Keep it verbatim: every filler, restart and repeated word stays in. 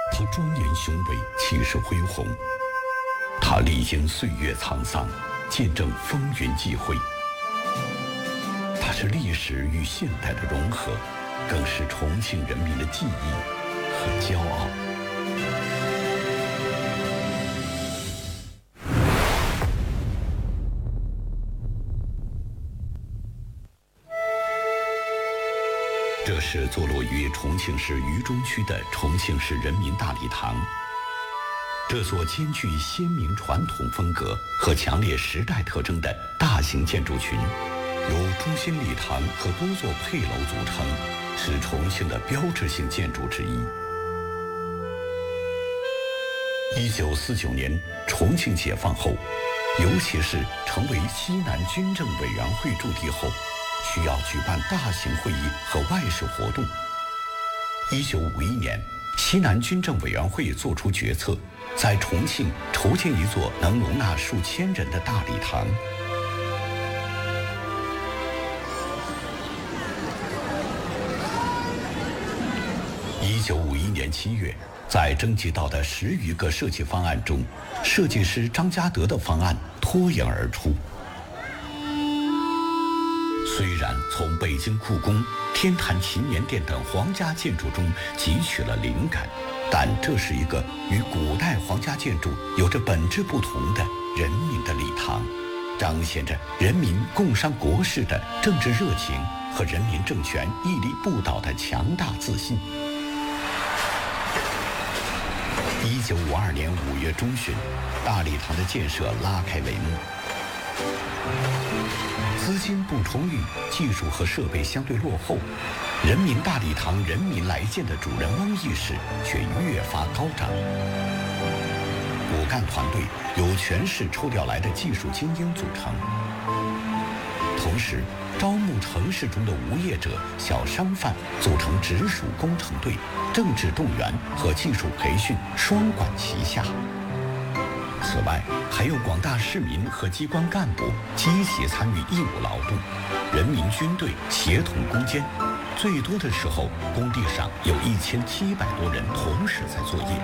它庄严雄伟，气势恢宏。它历经岁月沧桑，见证风云际会。它是历史与现代的融合，更是重庆人民的记忆和骄傲。这是坐落于重庆市渝中区的重庆市人民大礼堂。这座兼具鲜明传统风格和强烈时代特征的大型建筑群，由中心礼堂和多座配楼组成，是重庆的标志性建筑之一。一九四九年重庆解放后，尤其是成为西南军政委员会驻地后，需要举办大型会议和外事活动。一九五一年，西南军政委员会作出决策，在重庆筹建一座能容纳数千人的大礼堂。一九五一年七月，在征集到的十余个设计方案中，设计师张家德的方案脱颖而出。虽然从北京故宫、天坛祈年殿等皇家建筑中汲取了灵感，但这是一个与古代皇家建筑有着本质不同的人民的礼堂，彰显着人民共商国事的政治热情和人民政权屹立不倒的强大自信。一九五二年五月中旬，大礼堂的建设拉开帷幕。资金不充裕，技术和设备相对落后，人民大礼堂人民来建的主人翁意识却越发高涨。骨干团队由全市抽调来的技术精英组成，同时招募城市中的无业者、小商贩组成直属工程队，政治动员和技术培训双管齐下。此外，还有广大市民和机关干部积极参与义务劳动，人民军队协同攻坚，最多的时候，工地上有一千七百多人同时在作业。